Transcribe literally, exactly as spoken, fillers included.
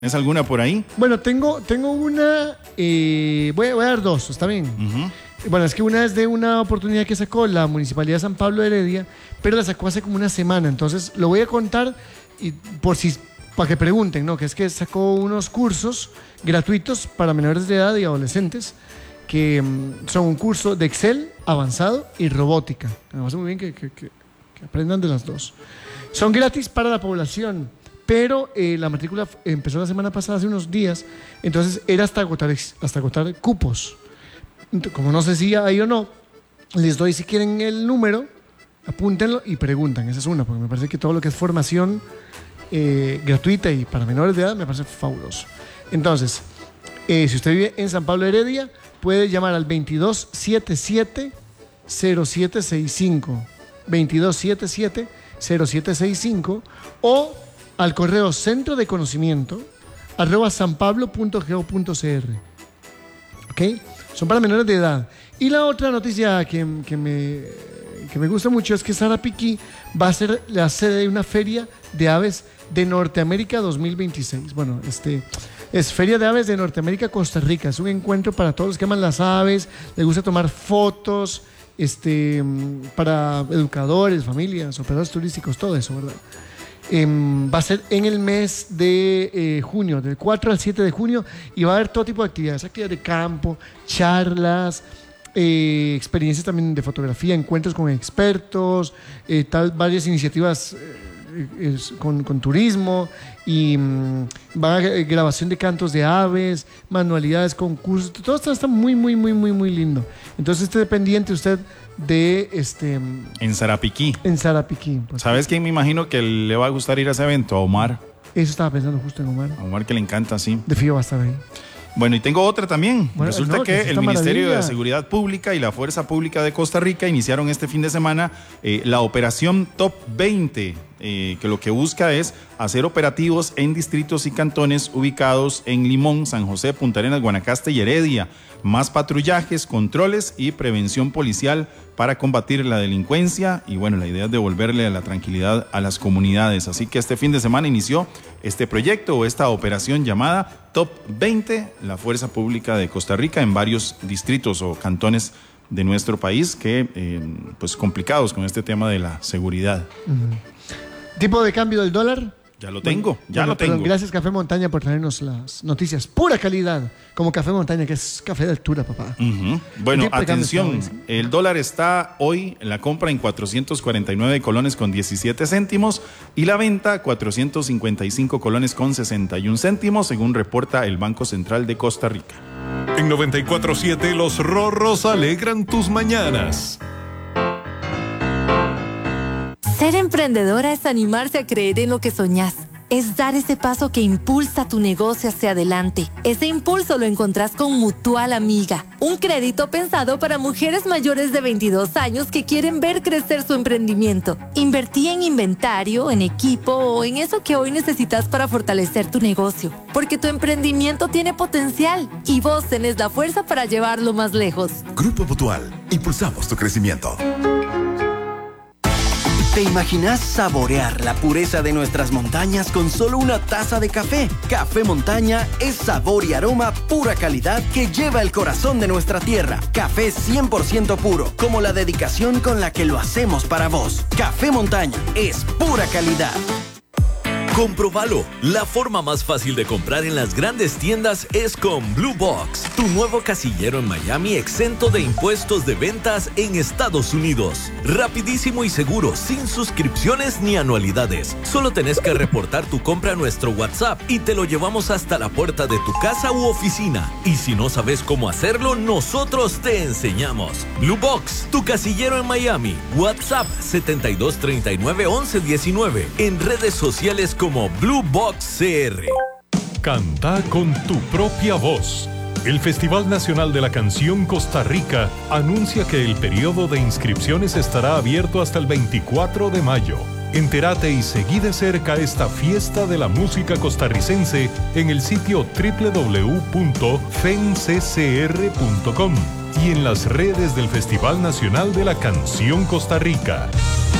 ¿Es alguna por ahí? Bueno, tengo, tengo una, eh, voy, a, voy a dar dos, ¿está bien? Uh-huh. Bueno, es que una es de una oportunidad que sacó la Municipalidad de San Pablo de Heredia, pero la sacó hace como una semana, entonces lo voy a contar y por si, para que pregunten, ¿no? Que es que sacó unos cursos gratuitos para menores de edad y adolescentes, que um, son un curso de Excel avanzado y robótica. Me parece muy bien que, que, que, que aprendan de las dos. Son gratis para la población, pero eh, la matrícula empezó la semana pasada, hace unos días, entonces era hasta agotar, hasta agotar cupos. Como no sé si hay o no, les doy si quieren el número, apúntenlo y preguntan. Esa es una, porque me parece que todo lo que es formación eh, gratuita y para menores de edad me parece fabuloso. Entonces, eh, si usted vive en San Pablo de Heredia, puede llamar al veintidós setenta y siete cero siete sesenta y cinco, veintidós setenta y siete cero siete sesenta y cinco, o al correo centro de conocimiento arroba sanpablo.go.cr. ¿Ok? Son para menores de edad. Y la otra noticia que, que, me, que me gusta mucho es que Sarapiquí va a ser la sede de una feria de aves de Norteamérica dos mil veintiséis. Bueno, este es Feria de Aves de Norteamérica Costa Rica. Es un encuentro para todos los que aman las aves, les gusta tomar fotos, este, para educadores, familias, operadores turísticos, todo eso, ¿verdad? Eh, va a ser en el mes de eh, junio, del cuatro al siete de junio, y va a haber todo tipo de actividades, actividades de campo, charlas, eh, experiencias también de fotografía, encuentros con expertos, eh, tal, varias iniciativas eh, eh, con, con turismo, y um, va a haber grabación de cantos de aves, manualidades, concursos, todo esto está muy, muy, muy, muy, muy lindo. Entonces esté pendiente usted de este... En Sarapiquí. En Sarapiquí. Pues. ¿Sabes quién me imagino que le va a gustar ir a ese evento? A Omar. Eso estaba pensando justo en Omar. A Omar, que le encanta, sí. De fijo va a estar ahí. Bueno, y tengo otra también. Bueno, Resulta no, que, que el Ministerio maravilla. de Seguridad Pública y la Fuerza Pública de Costa Rica iniciaron este fin de semana eh, la operación Top veinte, eh, que lo que busca es hacer operativos en distritos y cantones ubicados en Limón, San José, Punta Arenas, Guanacaste y Heredia. Más patrullajes, controles y prevención policial para combatir la delincuencia, y bueno, la idea es devolverle la tranquilidad a las comunidades. Así que este fin de semana inició este proyecto o esta operación llamada Top veinte, la Fuerza Pública de Costa Rica, en varios distritos o cantones de nuestro país que eh, pues complicados con este tema de la seguridad. Uh-huh. ¿Tipo de cambio del dólar? Ya lo tengo, bueno, ya bueno, lo tengo. Perdón, gracias Café Montaña por traernos las noticias. Pura calidad, como Café Montaña, que es café de altura, papá. Uh-huh. Bueno, atención, el dólar está hoy en la compra en cuatrocientos cuarenta y nueve colones con diecisiete céntimos y la venta cuatrocientos cincuenta y cinco colones con sesenta y un céntimos, según reporta el Banco Central de Costa Rica. En noventa y cuatro punto siete los Rorros alegran tus mañanas. Ser emprendedora es animarse a creer en lo que soñás. Es dar ese paso que impulsa tu negocio hacia adelante. Ese impulso lo encontrás con Mutual Amiga, un crédito pensado para mujeres mayores de veintidós años que quieren ver crecer su emprendimiento. Invertí en inventario, en equipo o en eso que hoy necesitas para fortalecer tu negocio. Porque tu emprendimiento tiene potencial y vos tenés la fuerza para llevarlo más lejos. Grupo Mutual, impulsamos tu crecimiento. ¿Te imaginas saborear la pureza de nuestras montañas con solo una taza de café? Café Montaña es sabor y aroma pura calidad que lleva el corazón de nuestra tierra. Café cien por ciento puro, como la dedicación con la que lo hacemos para vos. Café Montaña es pura calidad. Comprobalo. La forma más fácil de comprar en las grandes tiendas es con Blue Box, tu nuevo casillero en Miami exento de impuestos de ventas en Estados Unidos. Rapidísimo y seguro, sin suscripciones ni anualidades. Solo tenés que reportar tu compra a nuestro WhatsApp y te lo llevamos hasta la puerta de tu casa u oficina. Y si no sabes cómo hacerlo, nosotros te enseñamos. Blue Box, tu casillero en Miami. WhatsApp setenta y dos treinta y nueve once diecinueve. En redes sociales como Blue Box C R. Canta con tu propia voz. El Festival Nacional de la Canción Costa Rica anuncia que el periodo de inscripciones estará abierto hasta el veinticuatro de mayo. Entérate y seguí de cerca esta fiesta de la música costarricense en el sitio doble u doble u doble u punto fen c c r punto com y en las redes del Festival Nacional de la Canción Costa Rica.